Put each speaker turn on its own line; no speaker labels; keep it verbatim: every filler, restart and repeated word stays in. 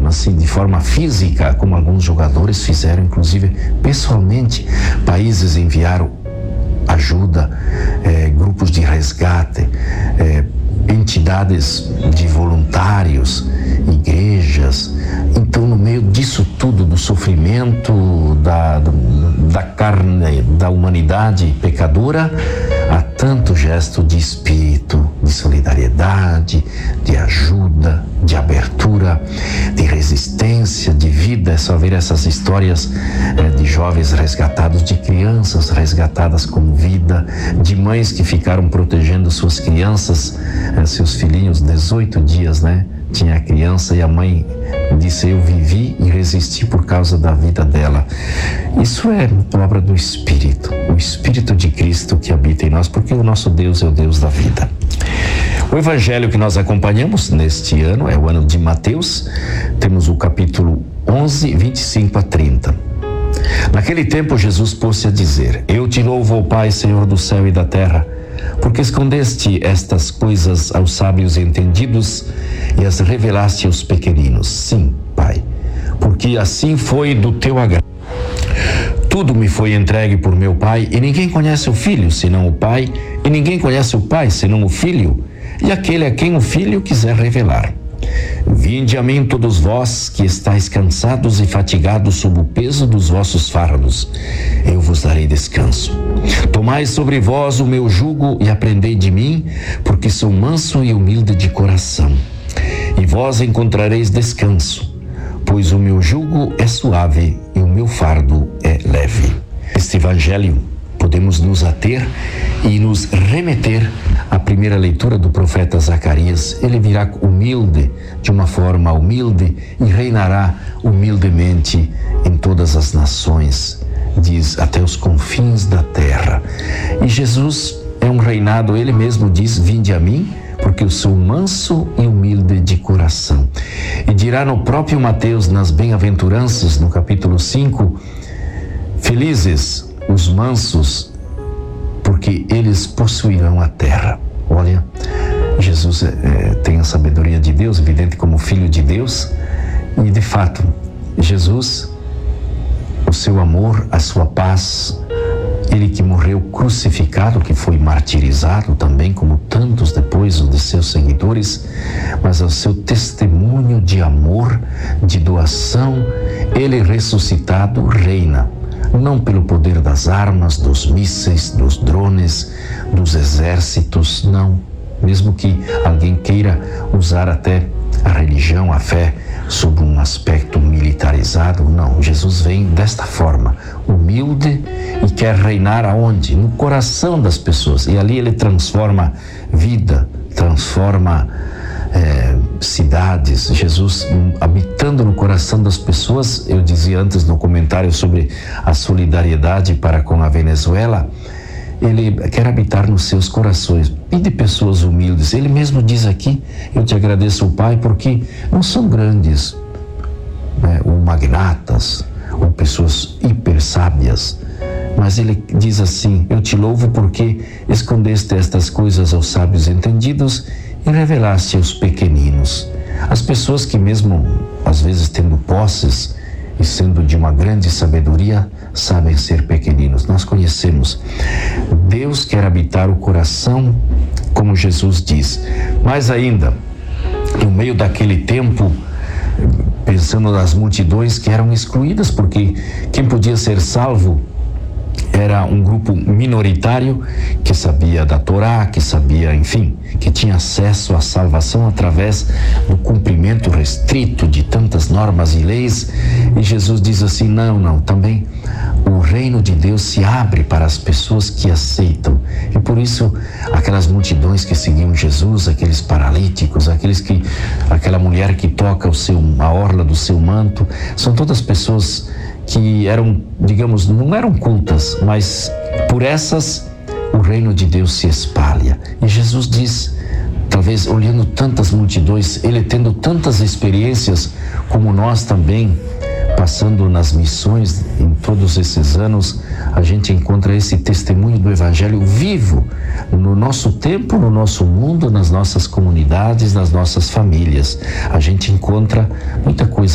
assim, de forma física, como alguns jogadores fizeram, inclusive pessoalmente. Países enviaram ajuda, eh, grupos de resgate, eh, entidades de voluntários, igrejas. Então, no meio disso tudo, do sofrimento da, da carne da humanidade pecadora, há tanto gesto de espírito, de solidariedade, de ajuda, de abertura, de resistência, de vida. É só ver essas histórias eh, de jovens resgatados, de crianças resgatadas com vida, de mães que ficaram protegendo suas crianças, eh, seus filhinhos, dezoito dias, né? Tinha a criança e a mãe disse: eu vivi e resisti por causa da vida dela. Isso é obra do Espírito, o Espírito de Cristo que habita em nós, porque o nosso Deus é o Deus da vida. O evangelho que nós acompanhamos neste ano é o ano de Mateus. Temos o capítulo onze, vinte e cinco a trinta. Naquele tempo Jesus pôs-se a dizer: eu te louvo, ó Pai, Senhor do céu e da terra, porque escondeste estas coisas aos sábios e entendidos e as revelaste aos pequeninos. Sim, Pai, porque assim foi do teu agrado. Tudo me foi entregue por meu Pai, e ninguém conhece o Filho senão o Pai, e ninguém conhece o Pai senão o Filho, e aquele a quem o Filho quiser revelar. Vinde a mim todos vós que estáis cansados e fatigados sob o peso dos vossos fardos, eu vos darei descanso. Tomai sobre vós o meu jugo e aprendei de mim, porque sou manso e humilde de coração, e vós encontrareis descanso, pois o meu jugo é suave e o meu fardo é leve. Este evangelho podemos nos ater e nos remeter à primeira leitura do profeta Zacarias. Ele virá humilde, de uma forma humilde, e reinará humildemente em todas as nações, diz, até os confins da terra. E Jesus é um reinado, ele mesmo diz: vinde a mim, porque eu sou manso e humilde de coração. E dirá no próprio Mateus, nas bem-aventuranças, no capítulo cinco, felizes os mansos, porque eles possuirão a terra. Olha, Jesus é, tem a sabedoria de Deus, evidente como Filho de Deus, e de fato, Jesus, o seu amor, a sua paz, ele que morreu crucificado, que foi martirizado também, como tantos depois de seus seguidores, mas ao seu testemunho de amor, de doação, ele ressuscitado reina. Não pelo poder das armas, dos mísseis, dos drones, dos exércitos, não. Mesmo que alguém queira usar até a religião, a fé, sob um aspecto militarizado, não. Jesus vem desta forma, humilde, e quer reinar aonde? No coração das pessoas. E ali ele transforma vida, transforma É, cidades. Jesus habitando no coração das pessoas. Eu dizia antes no comentário sobre a solidariedade para com a Venezuela, ele quer habitar nos seus corações, e de pessoas humildes. Ele mesmo diz aqui: eu te agradeço, Pai, porque não são grandes, né, ou magnatas, ou pessoas hiper sábias, mas ele diz assim: eu te louvo porque escondeste estas coisas aos sábios entendidos e revelaste aos pequeninos. As pessoas que, mesmo às vezes tendo posses e sendo de uma grande sabedoria, sabem ser pequeninos. Nós conhecemos. Deus quer habitar o coração, como Jesus diz. Mas ainda, no meio daquele tempo, pensando nas multidões que eram excluídas, porque quem podia ser salvo era um grupo minoritário que sabia da Torá, que sabia, enfim, que tinha acesso à salvação através do cumprimento restrito de tantas normas e leis. E Jesus diz assim: não, não, também o reino de Deus se abre para as pessoas que aceitam. E por isso, aquelas multidões que seguiam Jesus, aqueles paralíticos, aqueles que, aquela mulher que toca o seu, a orla do seu manto, são todas pessoas que eram, digamos, não eram cultas, mas por essas o reino de Deus se espalha. E Jesus diz, talvez olhando tantas multidões, ele tendo tantas experiências como nós também, passando nas missões em todos esses anos, a gente encontra esse testemunho do Evangelho vivo no nosso tempo, no nosso mundo, nas nossas comunidades, nas nossas famílias. A gente encontra muita coisa